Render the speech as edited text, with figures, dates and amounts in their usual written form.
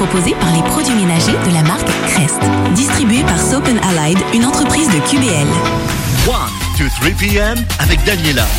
proposé par les produits ménagers de la marque Crest. Distribué par Soap & Allied, une entreprise de QBL. 1 to 3 p.m. avec Daniela.